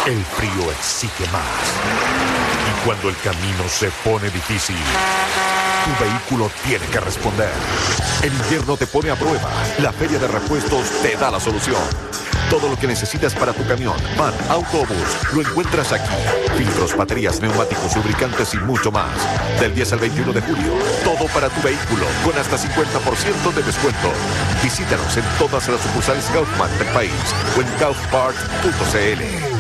El frío exige más. Y cuando el camino se pone difícil, tu vehículo tiene que responder. El invierno te pone a prueba. La Feria de Repuestos te da la solución. Todo lo que necesitas para tu camión, van, autobús, lo encuentras aquí. Filtros, baterías, neumáticos, lubricantes y mucho más. Del 10 al 21 de julio, todo para tu vehículo, con hasta 50% de descuento. Visítanos en todas las sucursales Kaufman del país o en kaufpart.cl.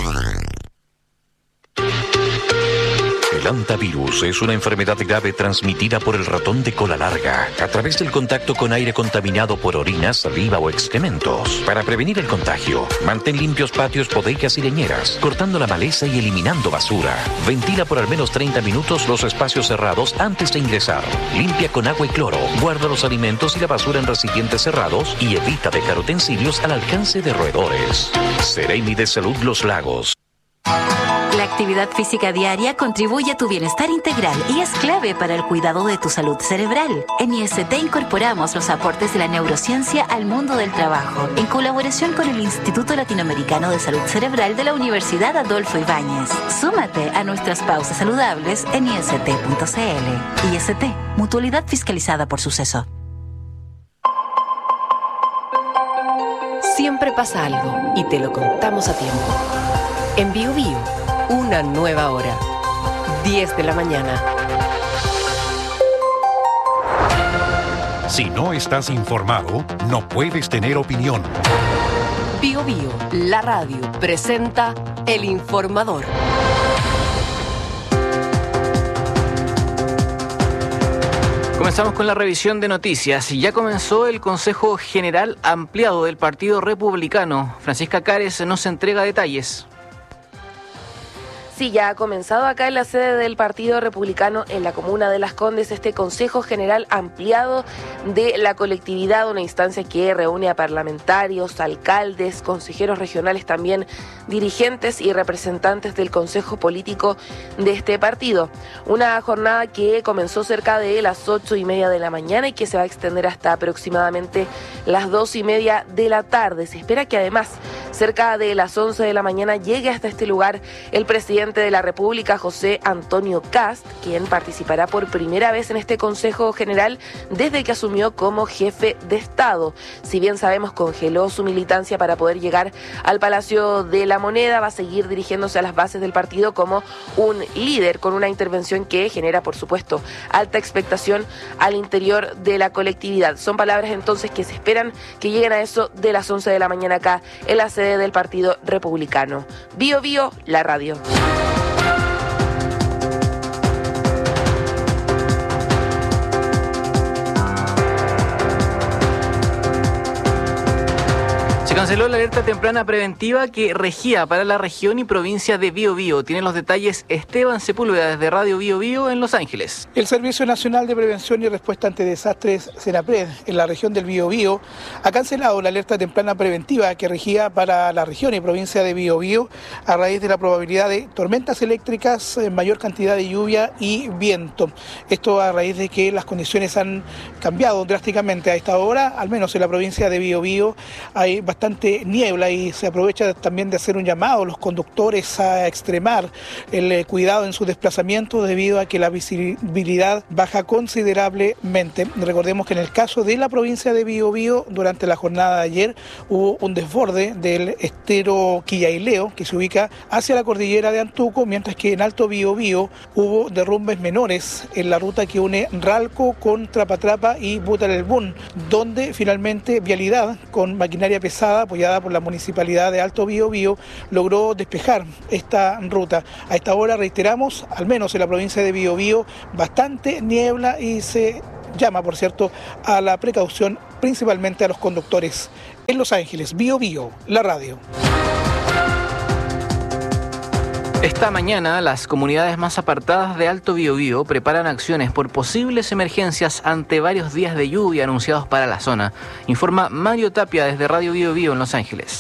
El hantavirus es una enfermedad grave transmitida por el ratón de cola larga a través del contacto con aire contaminado por orina, saliva o excrementos. Para prevenir el contagio, mantén limpios patios, bodegas y leñeras, cortando la maleza y eliminando basura. Ventila por al menos 30 minutos los espacios cerrados antes de ingresar. Limpia con agua y cloro. Guarda los alimentos y la basura en recipientes cerrados y evita dejar utensilios al alcance de roedores. Seremi de Salud Los Lagos. La actividad física diaria contribuye a tu bienestar integral y es clave para el cuidado de tu salud cerebral. En IST incorporamos los aportes de la neurociencia al mundo del trabajo, en colaboración con el Instituto Latinoamericano de Salud Cerebral de la Universidad Adolfo Ibáñez. Súmate a nuestras pausas saludables en ist.cl. IST, mutualidad fiscalizada por Suceso. Siempre pasa algo y te lo contamos a tiempo. En Bio Bio, una nueva hora. 10 de la mañana. Si no estás informado, no puedes tener opinión. Bio Bio, la radio, presenta El Informador. Comenzamos con la revisión de noticias. Ya comenzó el Consejo General Ampliado del Partido Republicano. Francisca Cares nos entrega detalles. Sí, ya ha comenzado acá en la sede del Partido Republicano en la comuna de Las Condes este Consejo General Ampliado de la colectividad, una instancia que reúne a parlamentarios, alcaldes, consejeros regionales, también dirigentes y representantes del Consejo Político de este partido. Una jornada que comenzó cerca de las 8:30 de la mañana y que se va a extender hasta aproximadamente las 2:30 de la tarde. Se espera que además cerca de las 11 de la mañana llegue hasta este lugar el presidente de la República, José Antonio Kast, quien participará por primera vez en este Consejo General desde que asumió como jefe de Estado. Si bien sabemos congeló su militancia para poder llegar al Palacio de la Moneda, va a seguir dirigiéndose a las bases del partido como un líder, con una intervención que genera, por supuesto, alta expectación al interior de la colectividad. Son palabras entonces que se esperan que lleguen a eso de las 11 de la mañana acá en la sede del Partido Republicano. Bio Bio, la radio. Se canceló la alerta temprana preventiva que regía para la región y provincia de Biobío. Tienen los detalles Esteban Sepúlveda desde Radio Biobío en Los Ángeles. El Servicio Nacional de Prevención y Respuesta ante Desastres, SENAPRED, en la región del Biobío, ha cancelado la alerta temprana preventiva que regía para la región y provincia de Biobío a raíz de la probabilidad de tormentas eléctricas, mayor cantidad de lluvia y viento. Esto a raíz de que las condiciones han cambiado drásticamente. A esta hora, al menos en la provincia de Biobío, hay bastante niebla y se aprovecha también de hacer un llamado a los conductores a extremar el cuidado en su desplazamiento debido a que la visibilidad baja considerablemente. Recordemos que en el caso de la provincia de Biobío, durante la jornada de ayer hubo un desborde del estero Quillaileo que se ubica hacia la cordillera de Antuco, mientras que en Alto Biobío hubo derrumbes menores en la ruta que une Ralco con Trapatrapa y Butalelbún, donde finalmente Vialidad, con maquinaria pesada apoyada por la Municipalidad de Alto Biobío, logró despejar esta ruta. A esta hora, reiteramos, al menos en la provincia de Biobío, bastante niebla y se llama, por cierto, a la precaución principalmente a los conductores. En Los Ángeles, Biobío, la radio. Esta mañana, las comunidades más apartadas de Alto Biobío preparan acciones por posibles emergencias ante varios días de lluvia anunciados para la zona. Informa Mario Tapia desde Radio Biobío en Los Ángeles.